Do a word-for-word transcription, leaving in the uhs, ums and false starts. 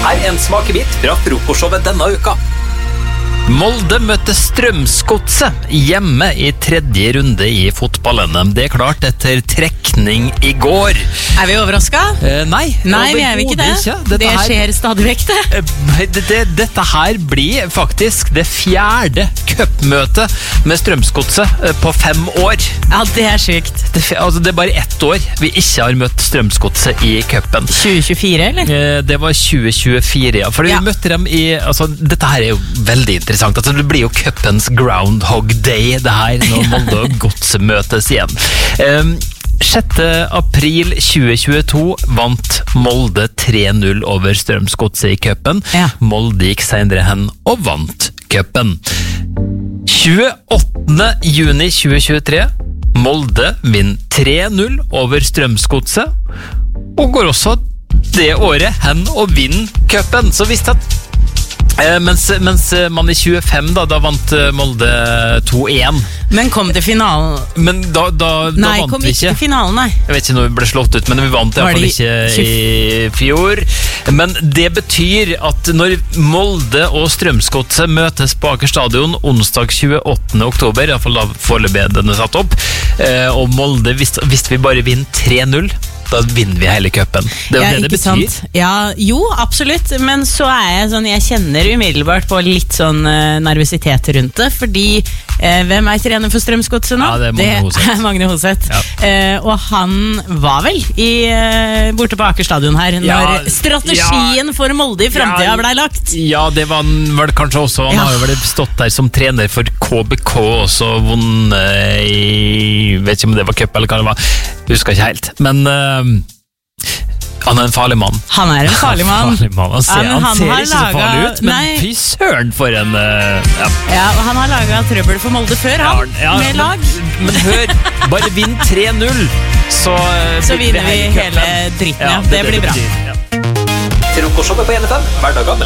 Her er en smakebit fra frokostshowet denne uka. Molde møtte Strømsgodset hjemme i tredje runde i fotballen. Det er klart etter trekning i går. Er vi overrasket? Eh, nei, nei, vi er vi ikke det. Ikke. Det skjer her, stadig vekk det. Eh, det, det. Dette her blir faktisk det fjerde cupmøtet med Strømsgodset på fem år. Ja, det er sykt. Det, altså, det er bare ett år vi ikke har møtt Strømsgodset i cupen. tjue tjuefire, eller? Eh, det var tjue tjuefire, ja. For ja. Vi møtte dem i... Altså, dette her er jo veldig interessant. Altså, det blir jo cupens Groundhog Day, det her, når Molde og Godset møtes igjen. Um, sjette april tjue tjueto vant Molde tre null over Strømsgodset i cupen. Ja. Molde gikk senere hen og vant cupen. tjueåttende juni tjue tjuetre Molde vinner tre null over Strømsgodset, og går også det året hen og vinner cupen. Så visst at Eh, mens, mens man i tjuefem da, da vant Molde to én. Men kom til finalen? Men da, da, da nei, vant kom vi ikke ikke til finalen, nei. Jeg vet ikke når vi ble slått ut, men vi vant i hvert fall ikke i fjor. Men det betyr at når Molde og Strømsgodset møtes på Aker Stadion onsdag tjueåttende oktober, i hvert fall da foreløpig den er satt opp, eh, og Molde, hvis, hvis vi bare vinner tre null, da vinner vi hele cupen. Det er jo ja, det det betyr. Sant? Ja, jo, absolutt. Men så er jeg sånn, jeg kjenner umiddelbart på litt sånn uh, nervøsitet rundt det, fordi uh, hvem er trener for Strømsgodset nå? Ja, det er Magne Hoseth. Det er Magne Hoseth. Ja. Uh, og han var vel i, uh, borte på Aker Stadion her, ja, når strategien ja, for Molde i fremtiden ja, ble lagt. Ja, det var han vel kanskje også. Han ja. har jo vel stått der som trener for K B K også, vunnet i, vet ikke om det var cup eller hva det var. Husker ikke helt, men uh, han er en farlig mann. Han er en farlig mann. farlig mann. Han ser, ja, han han ser ikke så laget, farlig ut, men nei. fy søren for en uh, ja. ja, og han har laget trøbbel for Molde før, han, ja, ja, med lag. Men, men hør, bare vinn tre null, så, uh, så vinner vi hele dritten, ja. ja. Det, det blir det bra. Ja. Frokostshowet på N F M, hverdager mellom